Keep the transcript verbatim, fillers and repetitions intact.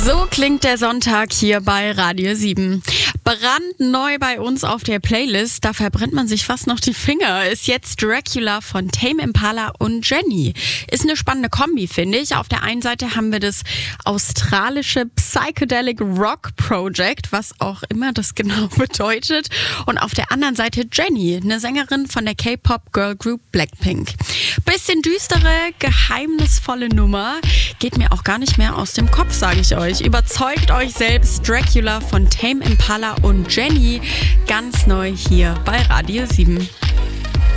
So klingt der Sonntag hier bei Radio sieben. Brandneu bei uns auf der Playlist, da verbrennt man sich fast noch die Finger, ist jetzt Dracula von Tame Impala und Jenny. Ist eine spannende Kombi, finde ich. Auf der einen Seite haben wir das australische Psychedelic Rock Project, was auch immer das genau bedeutet. Und auf der anderen Seite Jenny, eine Sängerin von der K-Pop Girl Group Blackpink. Bisschen düstere, geheimnisvolle Nummer. Geht mir auch gar nicht mehr aus dem Kopf, sage ich euch. Überzeugt euch selbst, Dracula von Tame Impala und Jenny, ganz neu hier bei Radio sieben.